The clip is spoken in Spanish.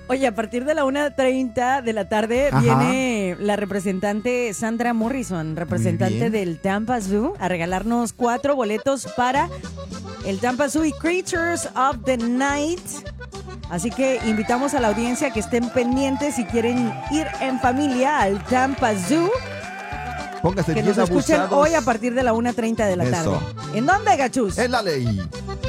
Oye, a partir de la 1:30 de la tarde Ajá. viene la representante Sandra Morrison, representante del Tampa Zoo, a regalarnos 4 boletos para el Tampa Zoo y Creatures of the Night. Así que invitamos a la audiencia que estén pendientes si quieren ir en familia al Tampa Zoo. Póngase Que bien nos escuchen abusados. hoy a partir de la 1:30 de la Eso. tarde. ¿En dónde, gachus? Es la ley.